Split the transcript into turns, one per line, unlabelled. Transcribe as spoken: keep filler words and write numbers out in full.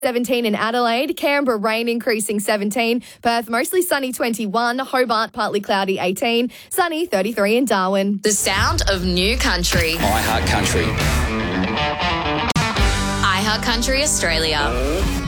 seventeen in Adelaide, Canberra rain increasing seventeen, Perth mostly sunny twenty-one, Hobart partly cloudy eighteen, sunny thirty-three in Darwin.
The sound of new country.
I Heart Country.
I Heart Country Australia.